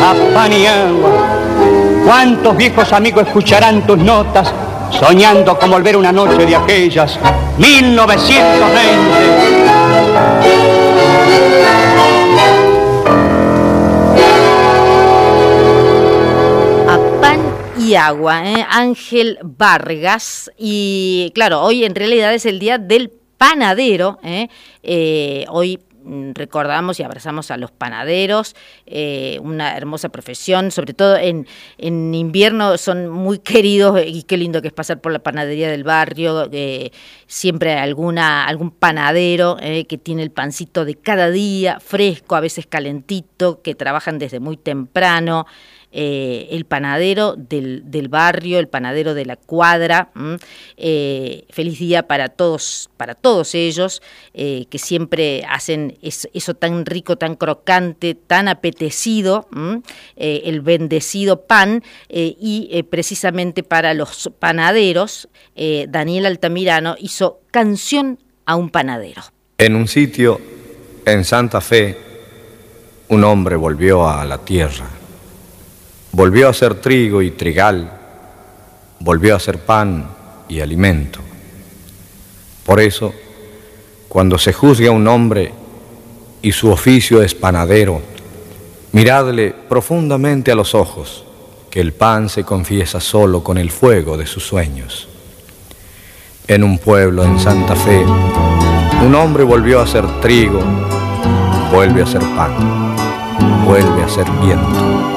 a pan y agua. ¿Cuántos viejos amigos escucharán tus notas, soñando con volver una noche de aquellas 1920? Y agua, Ángel Vargas. Y claro, hoy en realidad es el día del panadero. Hoy recordamos y abrazamos a los panaderos, una hermosa profesión, sobre todo en invierno son muy queridos, y qué lindo que es pasar por la panadería del barrio. Siempre hay algún panadero que tiene el pancito de cada día, fresco, a veces calentito, que trabajan desde muy temprano. El panadero del barrio, el panadero de la cuadra. Feliz día para todos ellos, que siempre hacen eso tan rico, tan crocante, tan apetecido, el bendecido pan, y precisamente para los panaderos, Daniel Altamirano hizo Canción a un panadero. En un sitio en Santa Fe, un hombre volvió a la tierra. Volvió a ser trigo y trigal, volvió a ser pan y alimento. Por eso, cuando se juzgue a un hombre y su oficio es panadero, miradle profundamente a los ojos, que el pan se confiesa solo con el fuego de sus sueños. En un pueblo en Santa Fe, un hombre volvió a ser trigo, vuelve a ser pan, vuelve a ser viento.